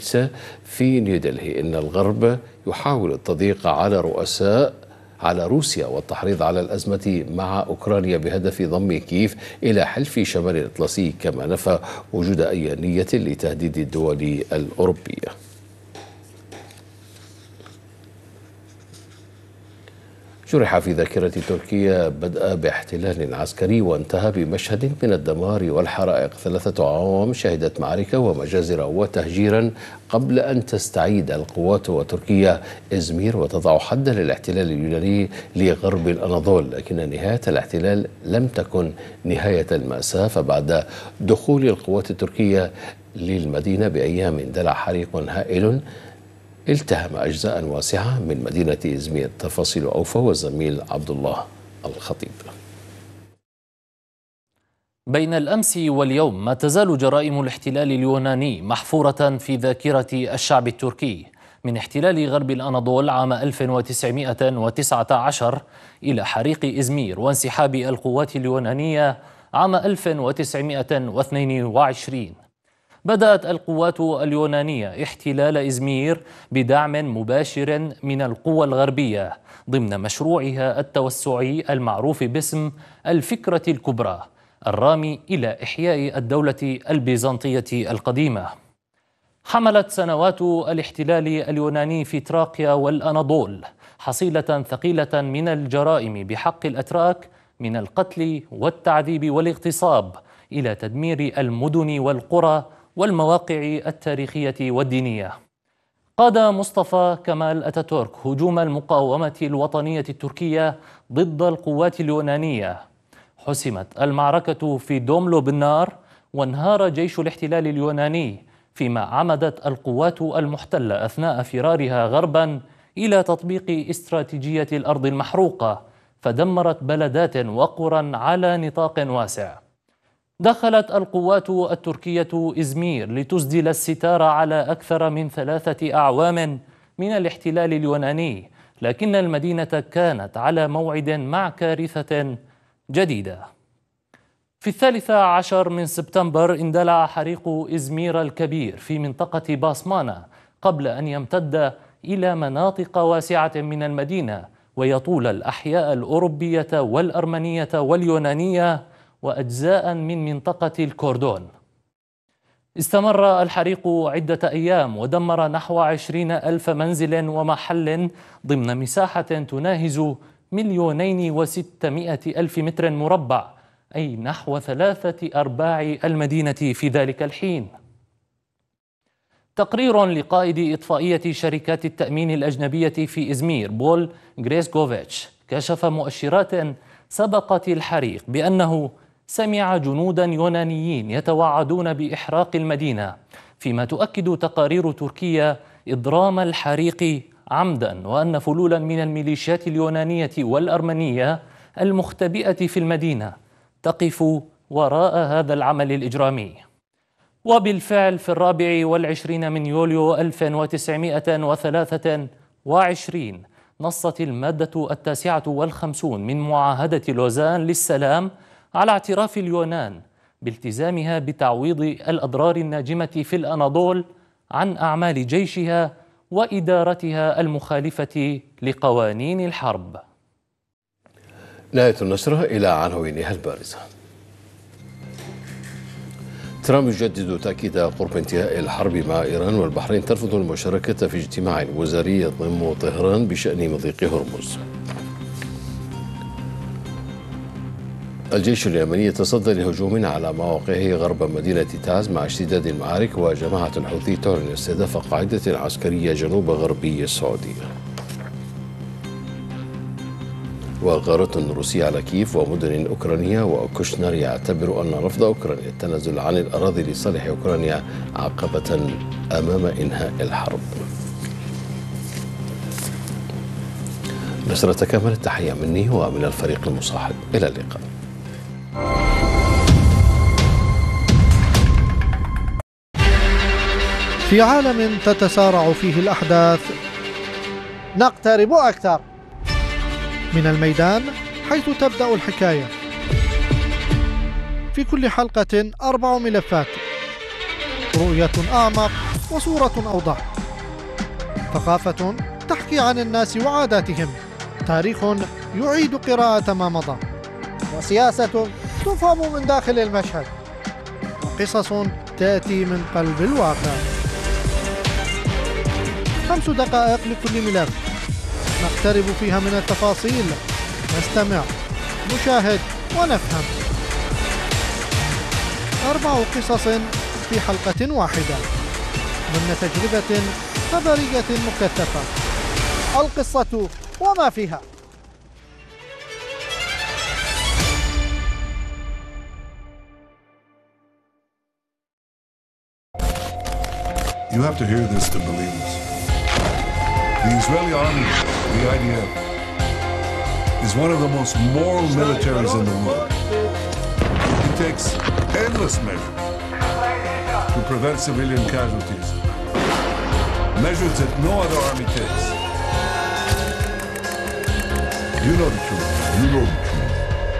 بريكس في نيودلهي إن الغرب يحاول التضييق على روسيا والتحريض على الأزمة مع أوكرانيا بهدف ضم كييف إلى حلف شمال الأطلسي، كما نفى وجود أي نية لتهديد الدول الأوروبية. شرح في ذاكرة تركيا بدأ باحتلال عسكري وانتهى بمشهد من الدمار والحرائق، 3 أعوام شهدت معارك ومجازر وتهجيرا قبل أن تستعيد القوات وتركيا إزمير وتضع حدا للاحتلال اليوناني لغرب الأناضول. لكن نهاية الاحتلال لم تكن نهاية المأساة، فبعد دخول القوات التركية للمدينة بأيام اندلع حريق هائل التهم أجزاء واسعة من مدينة إزمير. تفاصيل أوفى والزميل عبد الله الخطيب. بين الأمس واليوم ما تزال جرائم الاحتلال اليوناني محفورة في ذاكرة الشعب التركي، من احتلال غرب الأناضول عام 1919 إلى حريق إزمير وانسحاب القوات اليونانية عام 1922. بدأت القوات اليونانية احتلال إزمير بدعم مباشر من القوى الغربية ضمن مشروعها التوسعي المعروف باسم الفكرة الكبرى، الرامي إلى إحياء الدولة البيزنطية القديمة. حملت سنوات الاحتلال اليوناني في تراقيا والأناضول حصيلة ثقيلة من الجرائم بحق الأتراك، من القتل والتعذيب والاغتصاب إلى تدمير المدن والقرى والمواقع التاريخية والدينية. قاد مصطفى كمال أتاتورك هجوم المقاومة الوطنية التركية ضد القوات اليونانية. حسمت المعركة في دوملو بالنار وانهار جيش الاحتلال اليوناني، فيما عمدت القوات المحتلة أثناء فرارها غربا إلى تطبيق استراتيجية الأرض المحروقة، فدمرت بلدات وقرى على نطاق واسع. دخلت القوات التركية إزمير لتسدل الستار على أكثر من 3 أعوام من الاحتلال اليوناني، لكن المدينة كانت على موعد مع كارثة جديدة. في 13 من سبتمبر اندلع حريق إزمير الكبير في منطقة باسمانا قبل أن يمتد إلى مناطق واسعة من المدينة ويطول الأحياء الأوروبية والأرمنية واليونانية وأجزاء من منطقة الكوردون. استمر الحريق عدة أيام ودمر نحو 20,000 منزل ومحل ضمن مساحة تناهز 2,600,000 متر مربع، أي نحو 3/4 المدينة في ذلك الحين. تقرير لقائد إطفائية شركات التأمين الأجنبية في إزمير بول غريسكوفيتش كشف مؤشرات سبقت الحريق بأنه سمع جنودا يونانيين يتوعدون بإحراق المدينة، فيما تؤكد تقارير تركيا إضرام الحريق عمدا، وأن فلولا من الميليشيات اليونانية والأرمنية المختبئة في المدينة تقف وراء هذا العمل الإجرامي. وبالفعل في 24 من يوليو 1923 نصت المادة 59 من معاهدة لوزان للسلام على اعتراف اليونان بالتزامها بتعويض الأضرار الناجمة في الأناضول عن أعمال جيشها وإدارتها المخالفة لقوانين الحرب. نهاية النشرة إلى عناوينها البارزة. ترامب يجدد تأكيد قرب انتهاء الحرب مع إيران، والبحرين ترفض المشاركة في اجتماع وزاري يضم طهران بشأن مضيق هرمز. الجيش اليمني يتصدى لهجوم على مواقعه غرب مدينة تعز مع اشتداد المعارك، وجماعة الحوثي تعلن استهداف قاعدة عسكرية جنوب غربي السعودية. وغارة روسية على كييف ومدن أوكرانية، وكوشنر يعتبر أن رفض أوكرانيا التنازل عن الأراضي لصالح أوكرانيا عقبة أمام إنهاء الحرب. نشرة تكمل. التحية مني ومن الفريق المصاحب، إلى اللقاء. في عالم تتسارع فيه الأحداث نقترب أكثر من الميدان حيث تبدأ الحكاية. في كل حلقة 4 ملفات، رؤية أعمق وصورة أوضح. ثقافة تحكي عن الناس وعاداتهم، تاريخ يعيد قراءة ما مضى، وسياسة تفهم من داخل المشهد، وقصص تأتي من قلب الواقع. 5 دقائق لكل ملف نقترب فيها من التفاصيل، نستمع، نشاهد ونفهم. 4 قصص في حلقة واحدة ضمن تجربة خبرية مكثفة. القصة وما فيها. You have to hear this to believe this. The Israeli army, the IDF, is one of the most moral militaries in the world. It takes endless measures to prevent civilian casualties, measures that no other army takes. You know the truth. You know the truth.